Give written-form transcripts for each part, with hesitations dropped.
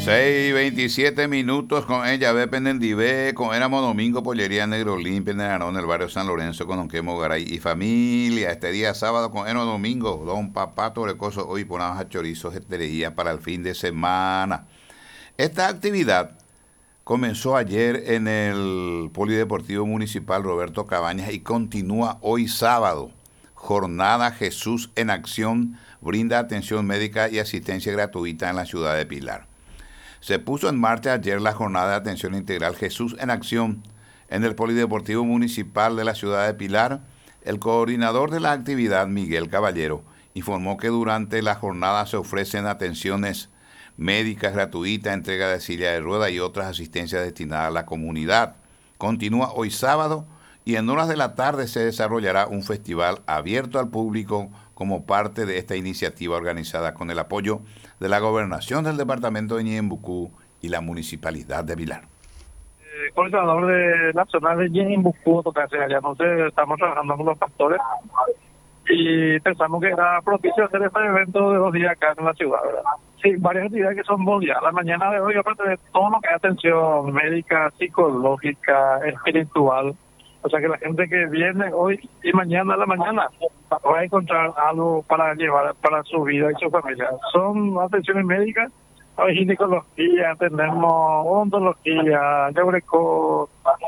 6:27 con ella, ve pendendive, con éramos domingo, pollería Negro Limpia en el barrio San Lorenzo, con Don Quemo Garay y familia. Este día sábado con éramos domingo, Don Papato Lecoso, hoy ponamos a chorizos esterería para el fin de semana. Esta actividad comenzó ayer en el Polideportivo Municipal Roberto Cabañas y continúa hoy sábado. Jornada Jesús en Acción brinda atención médica y asistencia gratuita en la ciudad de Pilar. Se puso en marcha ayer la jornada de atención integral Jesús en Acción en el Polideportivo Municipal de la ciudad de Pilar. El coordinador de la actividad, Miguel Caballero, informó que durante la jornada se ofrecen atenciones médicas gratuitas, entrega de silla de ruedas y otras asistencias destinadas a la comunidad. Continúa hoy sábado y en horas de la tarde se desarrollará un festival abierto al público como parte de esta iniciativa organizada con el apoyo de la Gobernación del Departamento de Ñembucú y la Municipalidad de Vilar. Coordinador de Nacional de Ñembucú, allá nosotros estamos trabajando con los pastores y pensamos que era propicio hacer este evento de 2 días acá en la ciudad, ¿verdad? Sí, varias actividades que son 2 días. La mañana de hoy, aparte de todo lo que es atención médica, psicológica, espiritual, o sea que la gente que viene hoy y mañana a la mañana va a encontrar algo para llevar para su vida y su familia. Son atenciones médicas, hay ginecología, tenemos odontología, yagureco,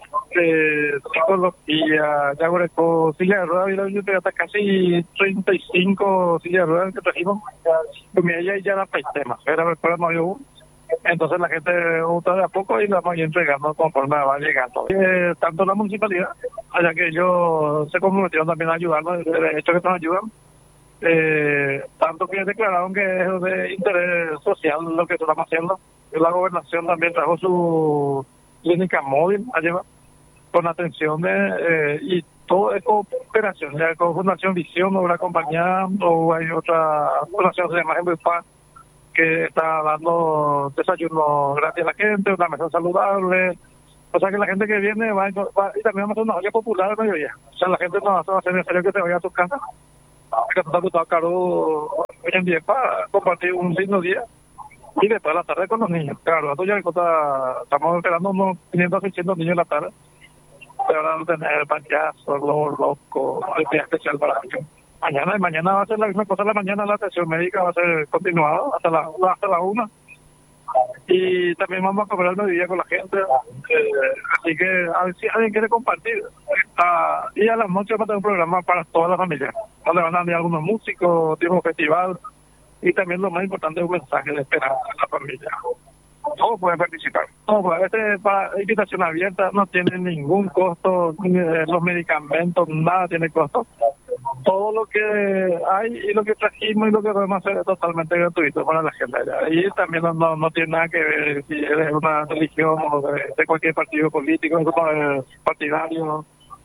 psicología, yagureco, silla de ruedas, yo tengo hasta casi 35 sillas de ruedas que trajimos, comida y ya la temas, era el programa de uno. Entonces la gente gusta de a poco y la vamos a ir entregando conforme va llegando. Tanto la municipalidad, allá que ellos se comprometieron también a ayudarnos, de hecho que nos ayudan, tanto que declararon que es de interés social lo que estamos haciendo. La gobernación también trajo su clínica móvil a llevar con atención y todo es cooperación, ya con Fundación Visión, una compañía, o hay otra fundación que se llama Embepar, que está dando desayuno gratis a la gente, una mesa saludable. O sea que la gente que viene va y también vamos a hacer una olla popular al mediodía. O sea, la gente no va a hacer necesario que te vaya a tu casa, que está gustado caro hoy en día para compartir un lindo día. Y después de la tarde con los niños. Claro, esto ya estamos esperando unos 500 600 niños en la tarde. Pero ahora vamos a tener payasos, globos locos, el día especial para ellos. Mañana va a ser la misma cosa. La mañana la atención médica va a ser continuada hasta la 1. Y también vamos a comer al mediodía con la gente. Así que a ver si alguien quiere compartir. Y a las noches vamos a tener un programa para toda la familia, donde van a venir algunos músicos, tipo festival. Y también lo más importante es un mensaje de esperanza a la familia. Todos pueden participar. Para invitación abierta, no tiene ningún costo, los medicamentos, nada tiene costo. Todo lo que hay y lo que trajimos y lo que podemos hacer es totalmente gratuito para la gente allá. Y también no tiene nada que ver si eres una religión o de cualquier partido político, partidario, no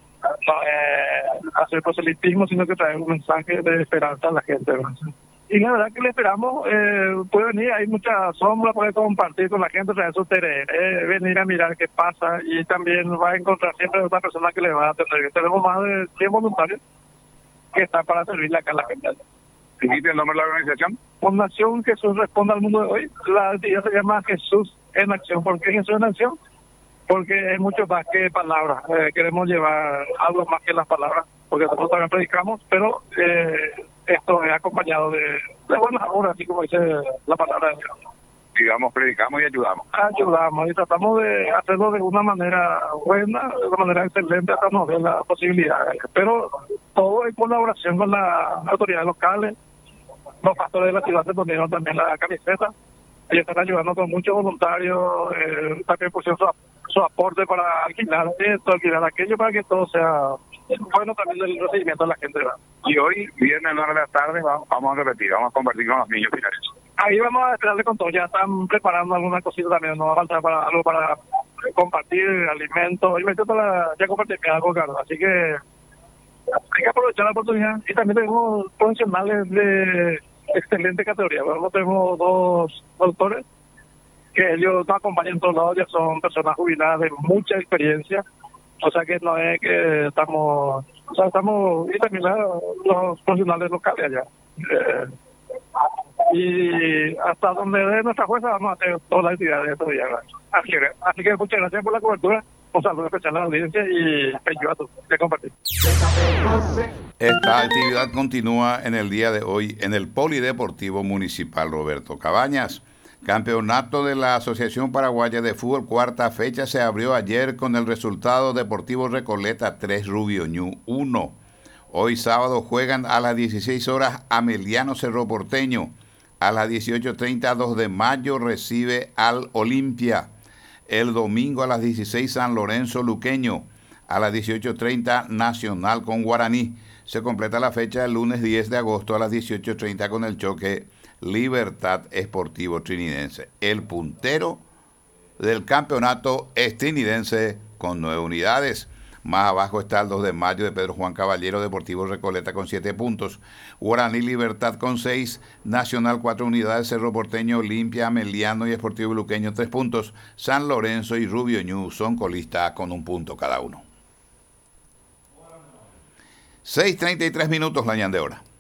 hacer proselitismo, sino que trae un mensaje de esperanza a la gente, ¿verdad? Y la verdad que le esperamos, puede venir, hay mucha sombra, puede compartir con la gente, traer su terreno, venir a mirar qué pasa y también va a encontrar siempre una persona que le va a atender. Tenemos más de 100 voluntarios que están para servirle acá a la gente. ¿Repite el nombre de la organización? Fundación Jesús Responde al Mundo de Hoy. La actividad se llama Jesús en Acción. ¿Por qué Jesús en Acción? Porque es mucho más que palabras. Queremos llevar algo más que las palabras, porque nosotros también predicamos, pero esto es acompañado de buenas obras, así como dice la palabra de Dios. Digamos, predicamos y ayudamos. Ayudamos y tratamos de hacerlo de una manera buena, de una manera excelente, hasta nos den las posibilidades. Pero todo en colaboración con las autoridades locales. Los pastores de la ciudad se ponieron también la camiseta. Ellos están ayudando con muchos voluntarios, también pusieron su aporte para alquilar esto, alquilar aquello, para que todo sea bueno también del recibimiento de la gente, ¿verdad? Y hoy, viernes a la hora de la tarde, vamos a repetir, vamos a compartir con los niños finales. Ahí vamos a esperarle con todo, ya están preparando algunas cositas también, nos va a faltar algo para compartir alimentos, y ya compartí algo, Carlos, así que hay que aprovechar la oportunidad. Y también tenemos profesionales de excelente categoría. Bueno, tenemos 2 doctores que ellos nos acompañan en todos lados, ya son personas jubiladas de mucha experiencia, o sea que no es que estamos, y también los profesionales locales allá. y hasta donde dé nuestra fuerza vamos a hacer todas las actividades de estos días. Así que muchas gracias por la cobertura, un saludo especial a la audiencia y a todos de compartir. Esta actividad continúa en el día de hoy en el Polideportivo Municipal Roberto Cabañas. Campeonato de la Asociación Paraguaya de Fútbol, cuarta fecha, se abrió ayer con el resultado Deportivo Recoleta 3, Rubio Ñu 1. Hoy sábado juegan a las 16 horas Ameliano Cerro Porteño. A las 18:30, 2 de mayo, recibe al Olimpia. El domingo a las 16, San Lorenzo Luqueño. A las 18:30, Nacional con Guaraní. Se completa la fecha el lunes 10 de agosto a las 18:30 con el choque Libertad Esportivo Trinidense. El puntero del campeonato es Trinidense con 9 unidades. Más abajo está el 2 de mayo de Pedro Juan Caballero, Deportivo Recoleta con 7 puntos. Guaraní Libertad con 6, Nacional 4 unidades, Cerro Porteño, Olimpia, Ameliano y Esportivo Luqueño 3 puntos. San Lorenzo y Rubio Ñu son colistas con 1 punto cada uno. 6:33 minutos la ñandehora.